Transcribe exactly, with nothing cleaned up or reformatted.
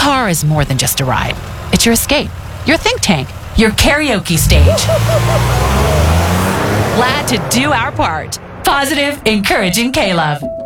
car is more than just a ride. It's your escape, your think tank, your karaoke stage. Glad to do our part. Positive, encouraging K-Love.